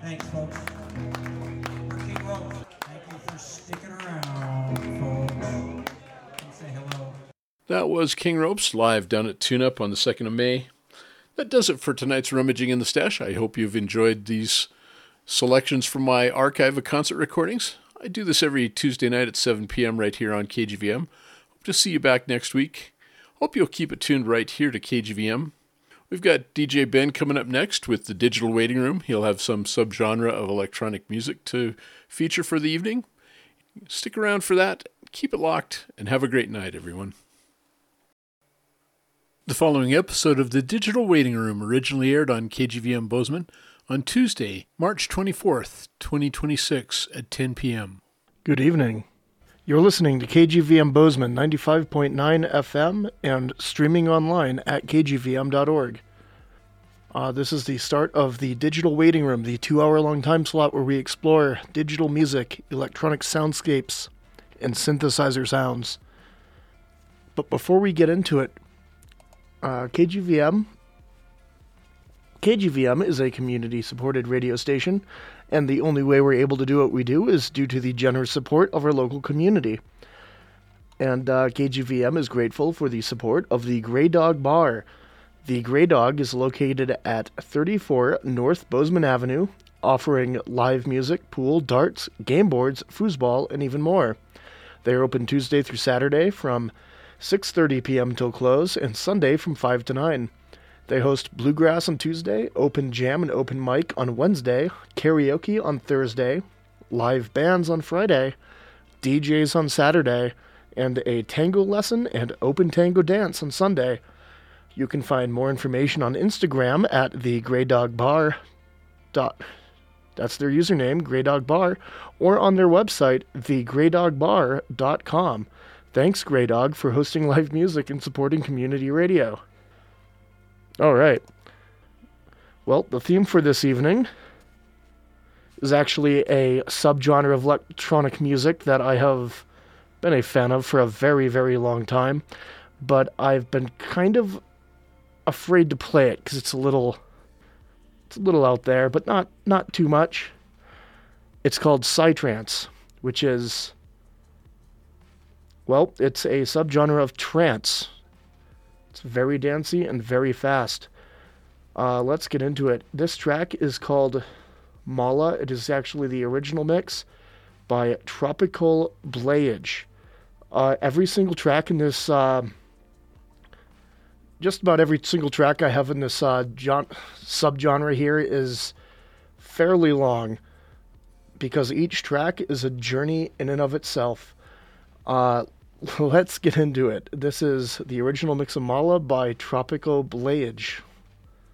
Thanks, folks. For King Roach, thank you for sticking around, folks. Come say hello. That was King Ropes live down at Tune Up on the 2nd of May. That does it for tonight's Rummaging in the Stash. I hope you've enjoyed these selections from my archive of concert recordings. I do this every Tuesday night at 7 p.m. right here on KGVM. Hope to see you back next week. Hope you'll keep it tuned right here to KGVM. We've got DJ Ben coming up next with the Digital Waiting Room. He'll have some subgenre of electronic music to feature for the evening. Stick around for that, keep it locked, and have a great night, everyone. The following episode of the Digital Waiting Room originally aired on KGVM Bozeman on Tuesday, March 24th, 2026 at 10 p.m. Good evening. You're listening to KGVM Bozeman 95.9 FM and streaming online at kgvm.org. This is the start of the Digital Waiting Room, the 2-hour-long time slot where we explore digital music, electronic soundscapes, and synthesizer sounds. But before we get into it, KGVM is a community-supported radio station, and the only way we're able to do what we do is due to the generous support of our local community. And KGVM is grateful for the support of the Grey Dog Bar. The Grey Dog is located at 34 North Bozeman Avenue, offering live music, pool, darts, game boards, foosball, and even more. They are open Tuesday through Saturday from 6:30 p.m. till close, and Sunday from 5 to 9. They host bluegrass on Tuesday, open jam and open mic on Wednesday, karaoke on Thursday, live bands on Friday, DJs on Saturday, and a tango lesson and open tango dance on Sunday. You can find more information on Instagram at the Grey Dog Bar. That's their username, Grey Dog Bar, or on their website, thegreydogbar.com. Thanks, Grey Dog, for hosting live music and supporting community radio. All right. Well, the theme for this evening is actually a subgenre of electronic music that I have been a fan of for a very, very long time, but I've been kind of afraid to play it because it's a little out there, but not too much. It's called Psytrance, which is, well, it's a subgenre of trance. It's very dancey and very fast. Let's get into it. This track is called Mala. It is actually the original mix by Tropical Blayage. Every single track in this, just about every single track I have in this subgenre here is fairly long, because each track is a journey in and of itself. Let's get into it. This is the original mix of Mala by Tropical Blayage.